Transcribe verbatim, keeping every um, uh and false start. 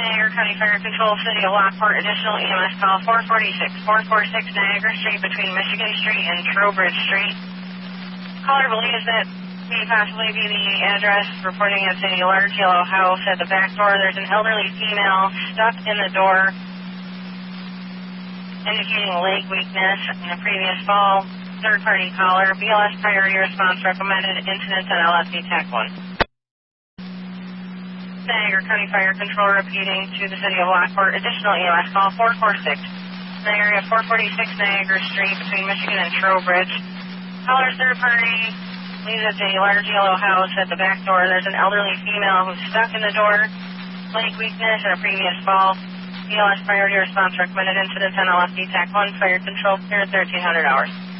Niagara County Fire Control, City of Lockport, additional E M S call four forty-six, four forty-six Niagara Street between Michigan Street and Trowbridge Street. Caller believes that may possibly be the address, reporting it's a large yellow house. At the back door, there's an elderly female stuck in the door, indicating leg weakness in a previous fall. Third-party caller, B L S priority response recommended, incident at L S D Tech one. Niagara County Fire Control repeating to the City of Lockport, additional E M S call four forty-six, in the area four forty-six Niagara Street between Michigan and Trowbridge. Caller's third party leaves at a large yellow house. At the back door, there's an elderly female who's stuck in the door, leg weakness and a previous fall. B L S priority response recommended, incident on L S D Tech one, Fire Control clear thirteen hundred hours.